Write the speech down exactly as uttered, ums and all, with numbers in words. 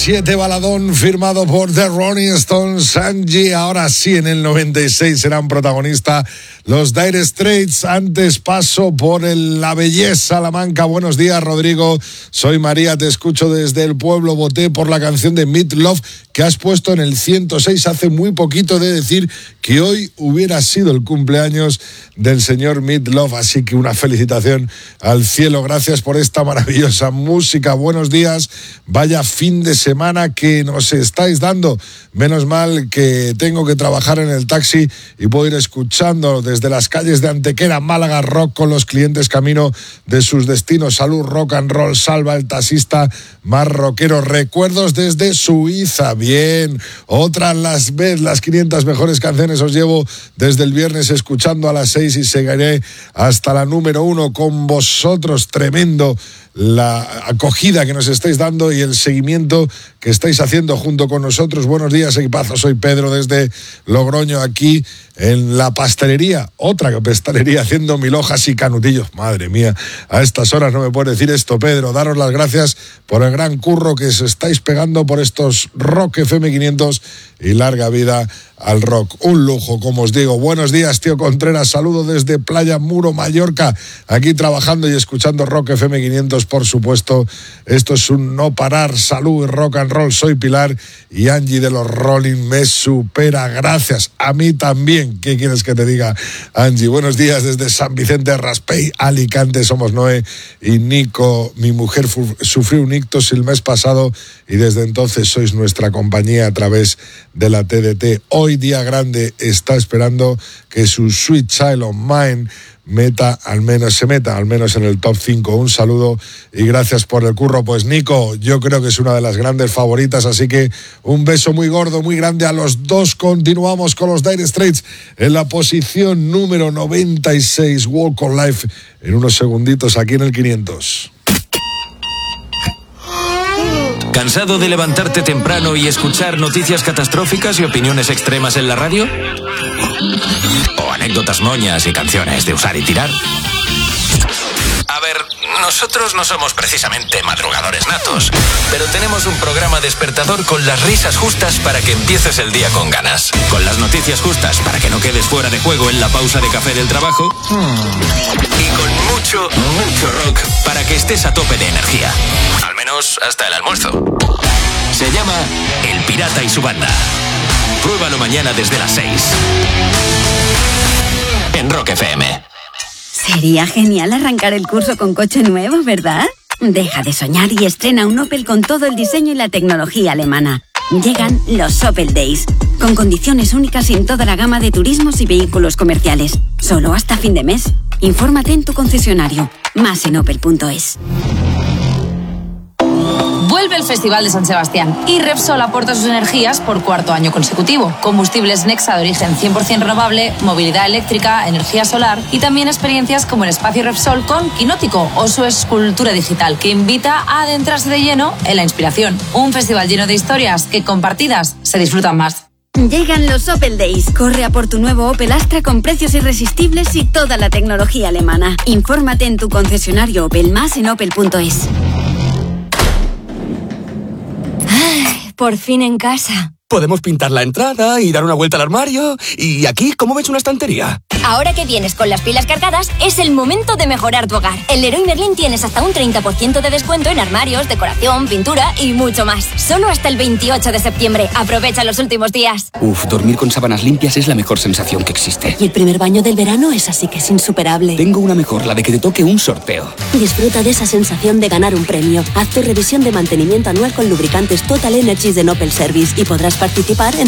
Siete baladón firmado por The Rolling Stones. Angie, ahora sí en el noventa y seis serán protagonistas los Dire Straits. Antes paso por el, la belleza Salamanca. Buenos días, Rodrigo. Soy María, te escucho desde el pueblo. Voté por la canción de Meat Loaf que has puesto en el ciento seis hace muy poquito, de decir que hoy hubiera sido el cumpleaños del señor Meat Loaf, así que una felicitación al cielo. Gracias por esta maravillosa música. Buenos días. Vaya fin de semana que nos estáis dando. Menos mal que tengo que trabajar en el taxi y puedo ir escuchando desde las calles de Antequera, Málaga, rock con los clientes camino de sus destinos. Salud, rock and roll, salva el taxista más rockero. Recuerdos desde Suiza. Bien, otras las vez, las quinientas mejores canciones os llevo desde el viernes escuchando a las seis y seguiré hasta la número uno con vosotros. Tremendo la acogida que nos estáis dando y el seguimiento que estáis haciendo junto con nosotros. Buenos días, equipazo. Soy Pedro desde Logroño, aquí en la pastelería, otra pastelería, haciendo mil hojas y canutillos. Madre mía, a estas horas no me puedes decir esto, Pedro. Daros las gracias por el gran curro que se estáis pegando por estos Rock F M quinientos y larga vida al rock. Un lujo, como os digo. Buenos días, tío Contreras. Saludo desde Playa Muro, Mallorca. Aquí trabajando y escuchando Rock F M quinientos, por supuesto. Esto es un no parar. Salud y rock and roll. Soy Pilar y Angie de los Rolling me supera. Gracias. A mí también. ¿Qué quieres que te diga, Angie? Buenos días desde San Vicente Raspey, Alicante. Somos Noé y Nico. Mi mujer fu- sufrió un ictus el mes pasado y desde entonces sois nuestra compañía a través de la T D T. Hoy día grande, está esperando que su Sweet Child of Mine meta al menos, se meta al menos en el top cinco. Un saludo y gracias por el curro. Pues Nico, yo creo que es una de las grandes favoritas, así que un beso muy gordo, muy grande a los dos. Continuamos con los Dire Straits en la posición número noventa y seis, Walk on Life, en unos segunditos aquí en el quinientos. ¿Cansado de levantarte temprano y escuchar noticias catastróficas y opiniones extremas en la radio? ¿O anécdotas moñas y canciones de usar y tirar? A ver, nosotros no somos precisamente madrugadores natos, pero tenemos un programa despertador con las risas justas para que empieces el día con ganas, con las noticias justas para que no quedes fuera de juego en la pausa de café del trabajo y con mucho, mucho rock para que estés a tope de energía, al menos hasta el almuerzo. Se llama El Pirata y su banda. Pruébalo mañana desde las seis en Rock F M. Sería genial arrancar el curso con coche nuevo, ¿verdad? Deja de soñar y estrena un Opel con todo el diseño y la tecnología alemana. Llegan los Opel Days, con condiciones únicas en toda la gama de turismos y vehículos comerciales. Solo hasta fin de mes. Infórmate en tu concesionario. Más en opel punto es. Vuelve el Festival de San Sebastián y Repsol aporta sus energías por cuarto año consecutivo. Combustibles Nexa de origen cien por ciento renovable, movilidad eléctrica, energía solar y también experiencias como el Espacio Repsol con Quinótico o su escultura digital que invita a adentrarse de lleno en la inspiración. Un festival lleno de historias que compartidas se disfrutan más. Llegan los Opel Days. Corre a por tu nuevo Opel Astra con precios irresistibles y toda la tecnología alemana. Infórmate en tu concesionario Opel, más en opel punto es. Por fin en casa. Podemos pintar la entrada y dar una vuelta al armario. ¿Y aquí cómo ves una estantería? Ahora que vienes con las pilas cargadas, es el momento de mejorar tu hogar. En Leroy Merlin tienes hasta un treinta por ciento de descuento en armarios, decoración, pintura y mucho más. Solo hasta el veintiocho de septiembre. Aprovecha los últimos días. Uf, dormir con sábanas limpias es la mejor sensación que existe. Y el primer baño del verano es así que es insuperable. Tengo una mejor, la de que te toque un sorteo. Disfruta de esa sensación de ganar un premio. Haz tu revisión de mantenimiento anual con lubricantes Total Energies de Opel Service y podrás participar en